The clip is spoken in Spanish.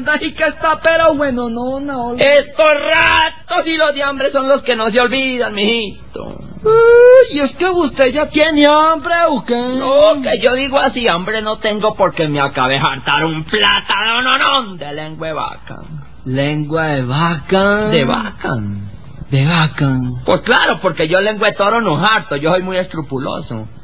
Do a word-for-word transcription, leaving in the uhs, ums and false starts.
Ay, que está pero bueno, no, no. Estos ratos y los de hambre son los que no se olvidan, mijito. Uy, ¿y es que usted ya tiene hambre o qué? No, que yo digo así, hambre no tengo porque me acabé de hartar un plátano, no, no, de lengua de vaca. ¿Lengua de vaca? De vaca. De vaca. Pues claro, porque yo lengua de toro no harto, yo soy muy escrupuloso.